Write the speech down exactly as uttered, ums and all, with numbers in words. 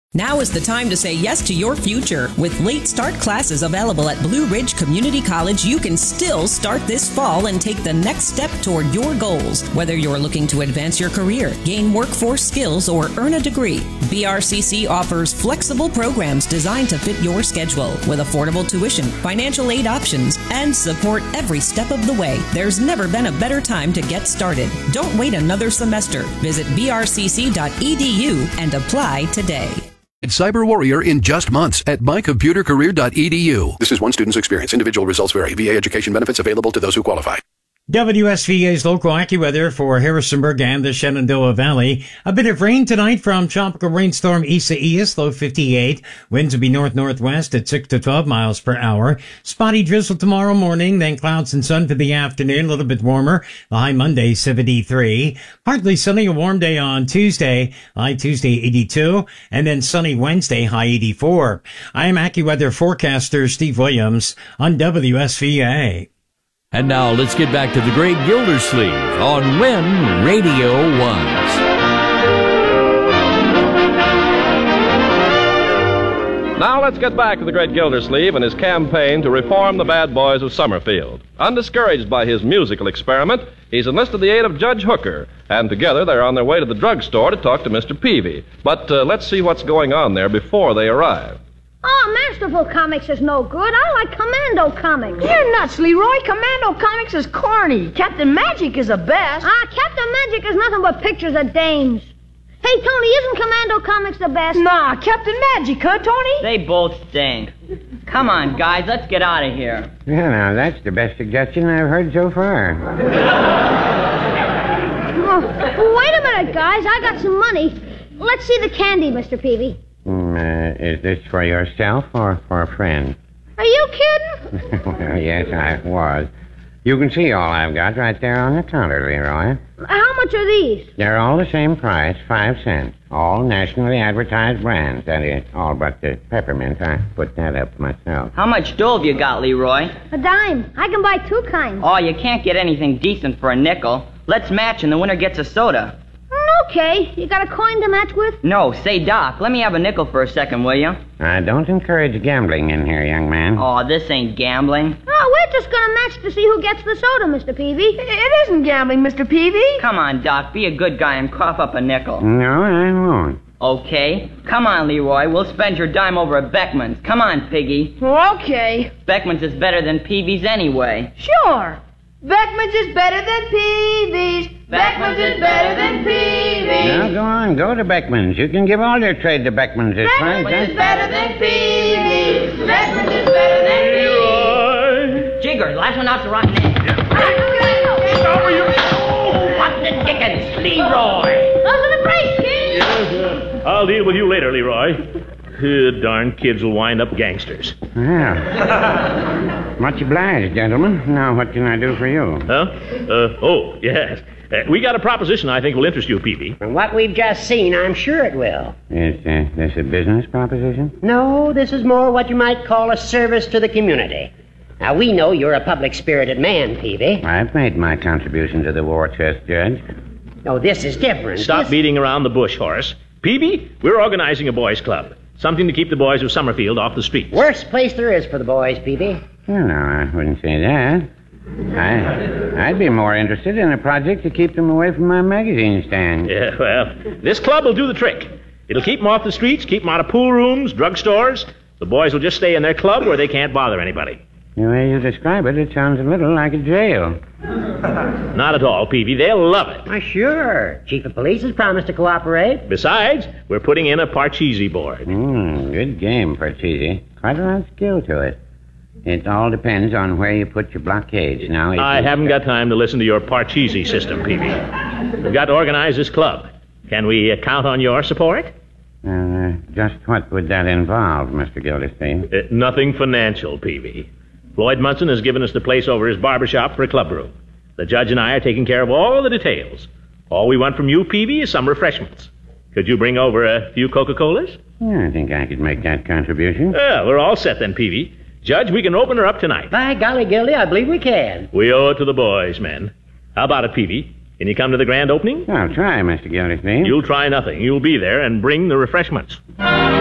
Now is the time to say yes to your future. With late start classes available at Blue Ridge Community College, you can still start this fall and take the next step toward your goals. Whether you're looking to advance your career, gain workforce skills, or earn a degree, B R C C offers flexible programs designed to fit your schedule with affordable tuition, financial aid options, and support every step of the way. There's never been a better time to get started. Don't wait another semester. Visit b r c c dot e d u and apply today. Cyber Warrior in just months at my computer career dot e d u. This is one student's experience. Individual results vary. V A education benefits available to those who qualify. W S V A's local AccuWeather for Harrisonburg and the Shenandoah Valley. A bit of rain tonight from tropical rainstorm Isaias, low fifty-eight. Winds will be north-northwest at six to twelve miles per hour. Spotty drizzle tomorrow morning, then clouds and sun for the afternoon, a little bit warmer. The high Monday, seventy-three. Partly sunny, a warm day on Tuesday, high Tuesday, eighty-two. And then sunny Wednesday, high eighty-four. I am AccuWeather forecaster Steve Williams on W S V A. And now let's get back to the Great Gildersleeve on When Radio Was. Now let's get back to the Great Gildersleeve and his campaign to reform the bad boys of Summerfield. Undiscouraged by his musical experiment, he's enlisted the aid of Judge Hooker, and together they're on their way to the drugstore to talk to Mister Peavy. But uh, let's see what's going on there before they arrive. Oh, Masterful Comics is no good. I like Commando Comics. You're nuts, Leroy. Commando Comics is corny. Captain Magic is the best. Ah, Captain Magic is nothing but pictures of dames. Hey, Tony, isn't Commando Comics the best? Nah, Captain Magic, huh, Tony? They both stink. Come on, guys, let's get out of here. Yeah, now, that's the best suggestion I've heard so far. Oh, wait a minute, guys. I got some money. Let's see the candy, Mister Peavy. Mm, uh, is this for yourself or for a friend? Are you kidding? Well, yes, I was. You can see all I've got right there on the counter, Leroy. How much are these? They're all the same price, five cents. All nationally advertised brands. That is, all but the peppermint. I put that up myself. How much dough have you got, Leroy? A dime. I can buy two kinds. Oh, you can't get anything decent for a nickel. Let's match and the winner gets a soda. Okay. You got a coin to match with? No. Say, Doc, let me have a nickel for a second, will you? I don't encourage gambling in here, young man. Oh, this ain't gambling. Oh, we're just going to match to see who gets the soda, Mister Peavy. It isn't gambling, Mister Peavy. Come on, Doc, be a good guy and cough up a nickel. No, I won't. Okay. Come on, Leroy. We'll spend your dime over at Beckman's. Come on, Piggy. Okay. Beckman's is better than Peavy's anyway. Sure. Beckman's is better than Peavy's. Beckman's is better than Peavy's. Now, go on. Go to Beckman's. You can give all your trade to Beckman's. It's Beckman's right, is better than Peavy's. Beckman's is better than Peavy's. Jigger, last one out's a rotten egg. What the dickens, Leroy? Those are the brakes, kid. Yes, uh, I'll deal with you later, Leroy. Uh, darn kids will wind up gangsters. Well, much obliged, gentlemen. Now, what can I do for you? Huh? Uh, oh, yes. Uh, we got a proposition I think will interest you, Peavy. From what we've just seen, I'm sure it will. Is uh, this a business proposition? No, this is more what you might call a service to the community. Now, we know you're a public-spirited man, Peavy. I've made my contribution to the war chest, Judge. Oh, this is different. Stop this... beating around the bush, Horace. Peavy, we're organizing a boys' club. Something to keep the boys of Summerfield off the streets. Worst place there is for the boys, Peavy. Well, no, I wouldn't say that. I, I'd be more interested in a project to keep them away from my magazine stand. Yeah, well, this club will do the trick. It'll keep them off the streets, keep them out of pool rooms, drugstores. The boys will just stay in their club where they can't bother anybody. The way you describe it, it sounds a little like a jail. Not at all, Peavy. They'll love it. Why, sure. Chief of Police has promised to cooperate. Besides, we're putting in a Parcheesi board. Mm, good game, Parcheesi. Quite a lot of skill to it. It all depends on where you put your blockades. Now, I haven't got time to listen to your Parcheesi system, Peavy. We've got to organize this club. Can we uh, count on your support? Uh, just what would that involve, Mister Gildersleeve? Uh, nothing financial, Peavy. Floyd Munson has given us the place over his barbershop for a clubroom. The judge and I are taking care of all the details. All we want from you, Peavy, is some refreshments. Could you bring over a few Coca-Colas? Yeah, I think I could make that contribution. Well, we're all set then, Peavy. Judge, we can open her up tonight. By golly, Gildy, I believe we can. We owe it to the boys, men. How about it, Peavy? Can you come to the grand opening? I'll try, Mister Gildersleeve. You'll try nothing. You'll be there and bring the refreshments.